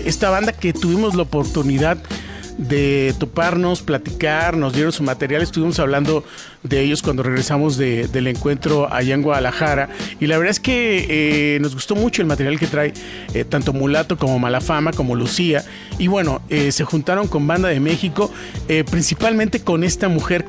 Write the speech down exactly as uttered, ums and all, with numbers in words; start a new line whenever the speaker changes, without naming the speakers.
esta banda que tuvimos la oportunidad de toparnos, platicar, nos dieron su material, estuvimos hablando de ellos cuando regresamos de, del encuentro allá en Guadalajara, y la verdad es que eh, nos gustó mucho el material que trae eh, tanto Mulato como Malafama como Lucía, y bueno, eh, se juntaron con Banda de México, eh, principalmente con esta mujer